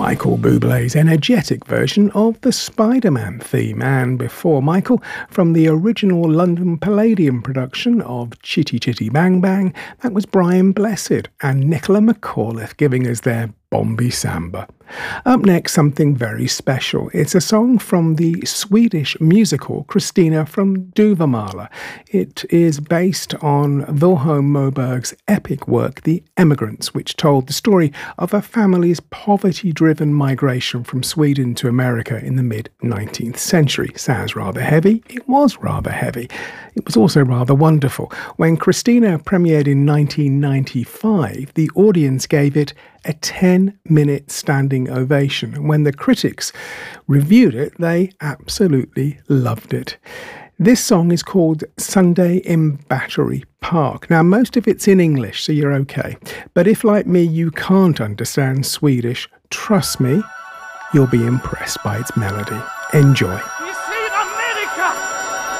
Michael Bublé's energetic version of the Spider-Man theme, and before Michael, from the original London Palladium production of Chitty Chitty Bang Bang, that was Brian Blessed and Nicola McAuliffe giving us their Bombi Samba. Up next, something very special. It's a song from the Swedish musical Kristina from Duvemåla. It is based on Vilhelm Moberg's epic work The Emigrants, which told the story of a family's poverty-driven migration from Sweden to America in the mid-19th century. Sounds rather heavy. It was rather heavy. It was also rather wonderful. When Kristina premiered in 1995, the audience gave it a 10-minute standing ovation. And when the critics reviewed it, they absolutely loved it. This song is called Sunday in Battery Park. Now, most of it's in English, so you're okay. But if, like me, you can't understand Swedish, trust me, you'll be impressed by its melody. Enjoy.